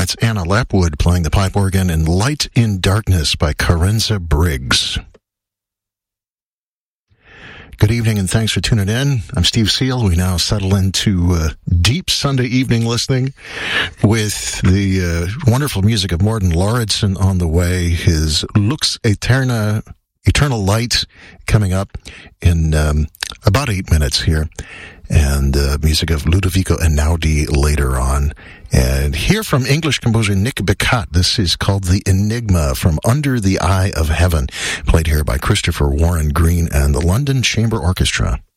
That's Anna Lapwood playing the pipe organ in Light in Darkness by Carenza Briggs. Good evening and thanks for tuning in. I'm Steve Seal. We now settle into deep Sunday evening listening with the wonderful music of Morten Lauridsen on the way. His Lux Aeterna, Eternal Light, coming up in about 8 minutes here. And music of Ludovico Einaudi later on. And here from English composer Nick Bekat, this is called The Enigma from Under the Eye of Heaven, played here by Christopher Warren Green and the London Chamber Orchestra.